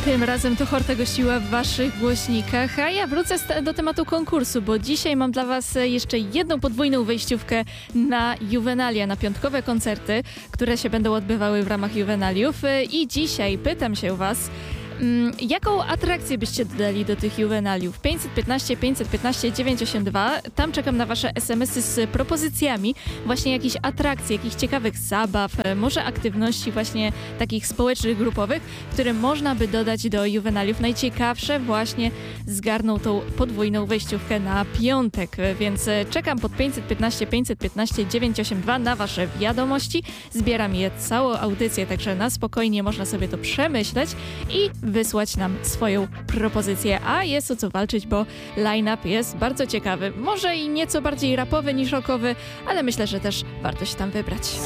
Tym razem to Horta gościła w waszych głośnikach, a ja wrócę do tematu konkursu, bo dzisiaj mam dla was jeszcze jedną podwójną wejściówkę na Juvenalia, na piątkowe koncerty, które się będą odbywały w ramach Juvenaliów. I dzisiaj pytam się was, jaką atrakcję byście dodali do tych Juvenaliów? 515 982. Tam czekam na wasze SMS-y z propozycjami właśnie jakichś atrakcji, jakichś ciekawych zabaw, może aktywności właśnie takich społecznych, grupowych, które można by dodać do Juvenaliów. Najciekawsze właśnie zgarną tą podwójną wejściówkę na piątek, więc czekam pod 515 982 na wasze wiadomości. Zbieram je całą audycję, także na spokojnie można sobie to przemyśleć i wysłać nam swoją propozycję, a jest o co walczyć, bo line-up jest bardzo ciekawy. Może i nieco bardziej rapowy niż rockowy, ale myślę, że też warto się tam wybrać.